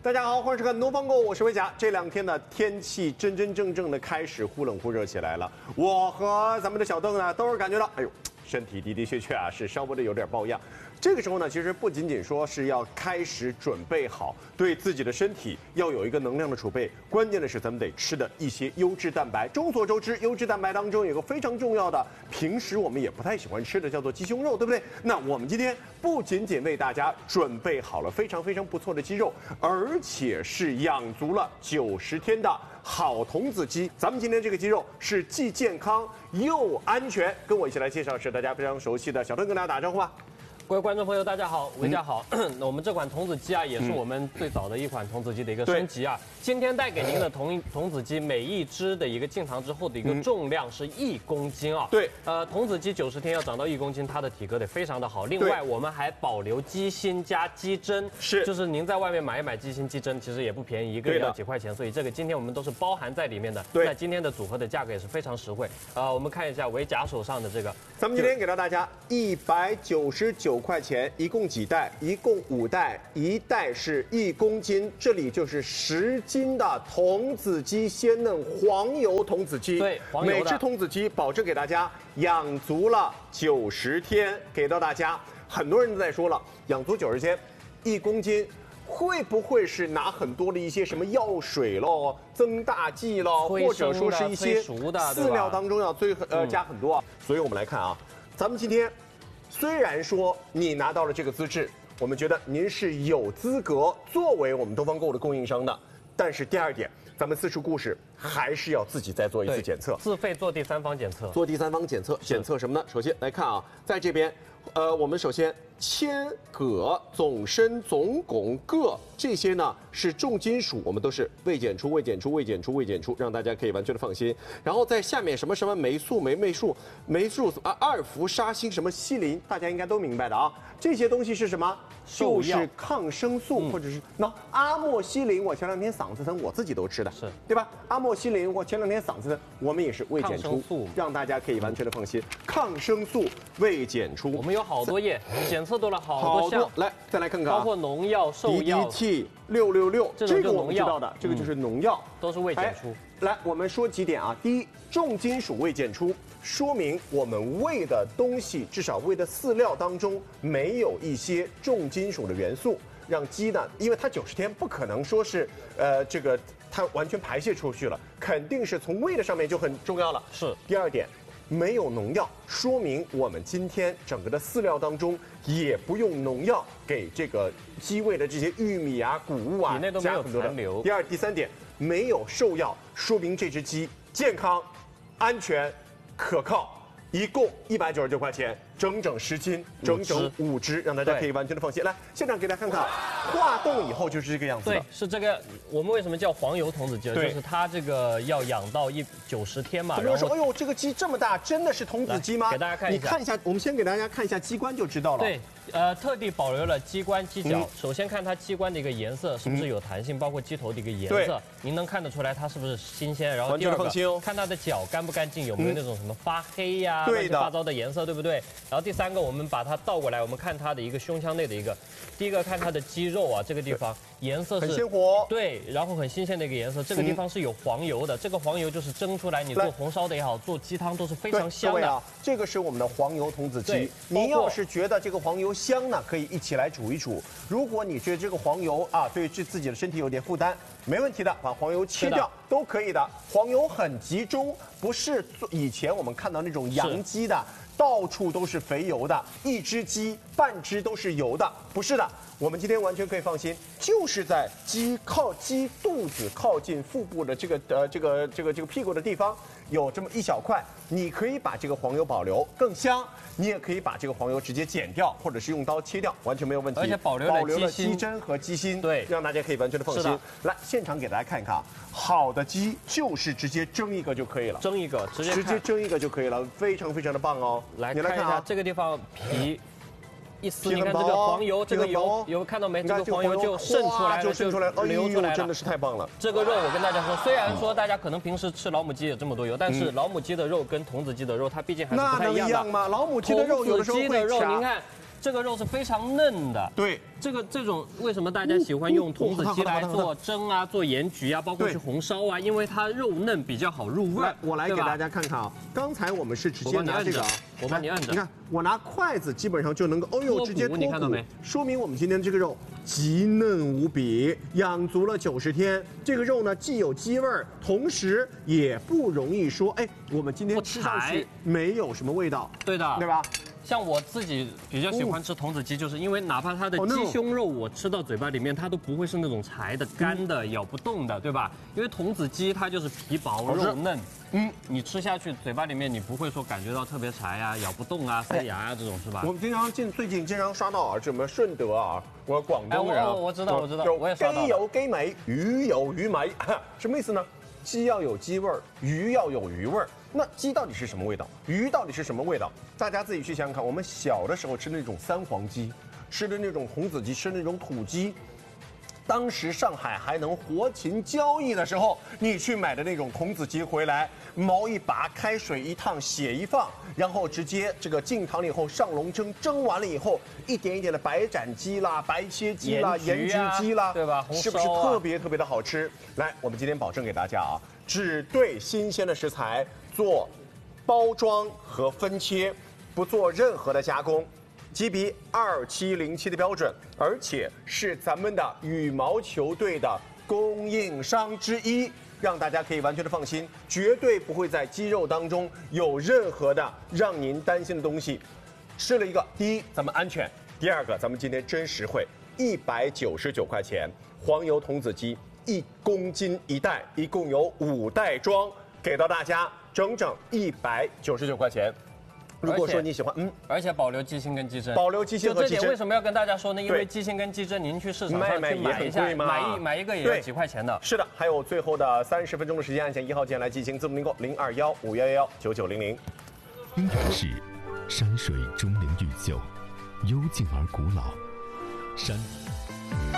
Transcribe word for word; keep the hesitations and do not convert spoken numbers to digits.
大家好，欢迎收看《农方购》，我是魏佳。这两天呢，天气真真正正的开始忽冷忽热起来了。我和咱们的小邓呢，都是感觉到，哎呦，身体的的确确啊，是稍微的有点抱恙。这个时候呢，其实不仅仅说是要开始准备好，对自己的身体要有一个能量的储备，关键的是咱们得吃的一些优质蛋白。众所周知，优质蛋白当中有个非常重要的，平时我们也不太喜欢吃的，叫做鸡胸肉，对不对？那我们今天不仅仅为大家准备好了非常非常不错的鸡肉，而且是养足了九十天的好童子鸡。咱们今天这个鸡肉是既健康又安全。跟我一起来介绍是大家非常熟悉的小邓，跟大家打招呼吧。 各位观众朋友，大家好，维家好。嗯、我们这款童子鸡啊，也是我们最早的一款童子鸡的一个升级啊。今天带给您的童童子鸡，每一只的一个进膛之后的一个重量是一公斤啊。 对， 呃，童子鸡九十天要长到一公斤，它的体格得非常的好。另外，我们还保留鸡心加鸡胗， 是， 就是您在外面买一买鸡心、鸡胗，其实也不便宜，一个也要几块钱，所以这个今天我们都是包含在里面的。 对， 那今天的组合的价格也是非常实惠。呃，我们看一下维甲手上的这个， 咱们今天给到大家一百九十九块钱，一共几袋？一共五袋，一袋是一公斤，这里就是十斤的童子鸡鲜嫩黄油童子鸡。 对，黄油的。 每只童子鸡保证给大家养足了九十天，给到大家。很多人都在说了，养足九十天，一公斤。会不会是拿很多的一些什么药水喽、增大剂喽，或者说是一些饲料当中要追呃加很多啊？所以我们来看啊，咱们今天虽然说你拿到了这个资质，我们觉得您是有资格作为我们东方购的供应商的，但是第二点，咱们四处故事还是要自己再做一次检测， 自费做第三方检测。 做第三方检测，检测什么呢？首先来看啊，在这边，呃，我们首先铅、铬、总砷、总汞、铬这些呢是重金属，我们都是未检出、未检出、未检出、未检出，让大家可以完全的放心。然后在下面什么什么霉素、霉霉素、霉素啊、二氟沙星、什么西林，大家应该都明白的啊。这些东西是什么？就是抗生素，嗯、或者是那阿莫西林。我前两天嗓子疼，我自己都吃的， 是对吧？阿莫西林，我前两天嗓子疼，我们也是未检出，让大家可以完全的放心。抗生素未检出， 我们有好多页检测多了好多项， 来再来看看、啊， 包括农药、兽药 D D T 六六六， 这个我们知道的，这个就是农药， 嗯、都是未检出。 来，我们说几点啊？第一，重金属未检出，说明我们喂的东西，至少喂的饲料当中没有一些重金属的元素，让鸡呢，因为它九十天不可能说是呃这个它完全排泄出去了，肯定是从喂的上面就很重要了。 是。 第二点，没有农药，说明我们今天整个的饲料当中也不用农药给这个鸡喂的这些玉米啊、谷物啊， 体内都没有残留。 第二、第三点，没有兽药，说明这只鸡健康、安全、可靠。一共一百九十九块钱，整整十斤，整整五只，让大家可以完全的放心。来，现场给大家看看，化冻以后就是这个样子的。 对，是这个。我们为什么叫黄油童子鸡？就是它这个要养到一九十天嘛。 很多人说，哎呦，这个鸡这么大，真的是童子鸡吗？ 给大家看一下， 你看一下，我们先给大家看一下鸡冠就知道了。 对。呃，特地保留了鸡冠、鸡脚。嗯、首先看它鸡冠的一个颜色是不是有弹性，嗯、包括鸡头的一个颜色，您能看得出来它是不是新鲜。然后第二个，哦、看它的脚干不干净，有没有那种什么发黑呀、啊、乱七八糟的颜色，对不对？然后第三个，我们把它倒过来，我们看它的一个胸腔内的一个，第一个看它的肌肉啊，这个地方颜色是很鲜活， 对，然后很新鲜的一个颜色，这个地方是有黄油的，嗯、这个黄油就是蒸出来，你做红烧的也好，做鸡汤都是非常香的。 啊，这个是我们的黄油童子鸡。您要是觉得这个黄油香呢，可以一起来煮一煮。如果你觉得这个黄油啊对自己的身体有点负担，没问题的，把黄油切掉都可以的。黄油很集中，不是以前我们看到那种洋鸡的，到处都是肥油的，一只鸡半只都是油的，不是的。我们今天完全可以放心，就是在鸡靠鸡肚子靠近腹部的这个呃这个这个这个屁股的地方有这么一小块，你可以把这个黄油保留更香，你也可以把这个黄油直接剪掉，或者是用刀切掉，完全没有问题。 而且保留保留了鸡胗和鸡心， 对， 让大家可以完全的放心。来，现场给大家看一看啊，好的鸡就是直接蒸一个就可以了， 蒸一个直接直接蒸一个就可以了，非常非常的棒哦。 来，你来看一下这个地方皮。一撕，你看这个黄油，这个油有看到没？这个黄油就渗出来了， 就渗出来， 流出来了， 真的是太棒了。 这个肉我跟大家说，虽然说大家可能平时吃老母鸡有这么多油，但是老母鸡的肉跟童子鸡的肉它毕竟还是不太一样的。 那能一样吗？老母鸡的肉有的时候会童子鸡的肉，您看。 这个肉是非常嫩的。 对， 这个这种为什么大家喜欢用童子鸡来做蒸啊、做盐焗啊，包括是红烧啊？因为它肉嫩比较好入味。 我来给大家看看啊，刚才我们是直接拿这个， 我帮你按着， 你看我拿筷子基本上就能够，哦呦，直接脱骨，你看到没？说明我们今天这个肉极嫩无比，养足了九十天。这个肉呢，既有鸡味儿，同时也不容易说，哎，我们今天吃上去没有什么味道。 对的， 对吧？ 像我自己比较喜欢吃童子鸡，就是因为哪怕它的鸡胸肉我吃到嘴巴里面，它都不会是那种柴的、干的、咬不动的，对吧？因为童子鸡它就是皮薄肉嫩，嗯，你吃下去嘴巴里面你不会说感觉到特别柴啊、咬不动啊、塞牙啊这种，是吧？ 我们经常近最近经常刷到啊，什么顺德啊，我广东人， 我知道我知道，我也刷到。 鸡有鸡味，鱼有鱼味，什么意思呢？鸡要有鸡味儿，鱼要有鱼味儿。那鸡到底是什么味道？鱼到底是什么味道？大家自己去想想看。我们小的时候吃那种三黄鸡，吃的那种童子鸡，吃的那种土鸡，当时上海还能活禽交易的时候，你去买的那种童子鸡回来，毛一拔，开水一烫，血一放，然后直接这个进汤了以后上笼蒸，蒸完了以后，一点一点的白斩鸡啦、白切鸡啦、盐焗鸡啦， 对吧？ 是不是特别特别的好吃？来，我们今天保证给大家啊，只对新鲜的食材做包装和分切，不做任何的加工。G B 二七零七的标准，而且是咱们的羽毛球队的供应商之一，让大家可以完全的放心，绝对不会在鸡肉当中有任何的让您担心的东西。吃了一个，第一咱们安全，第二个咱们今天真实惠，一百九十九块钱，黄油童子鸡一公斤一袋，一共有五袋装，给到大家整整一百九十九块钱。如果说你喜欢，嗯， 而且保留鸡心跟鸡胗， 保留鸡心和鸡胗。 就这点为什么要跟大家说呢？因为鸡心跟鸡胗，您去市场上去买一下，买一买一个也要几块钱的。 是的，还有最后的三十分钟的时间，按键一号键来进行字幕订购，零二幺五幺幺幺九九零零。 因然是山水钟灵毓秀，幽静而古老，山。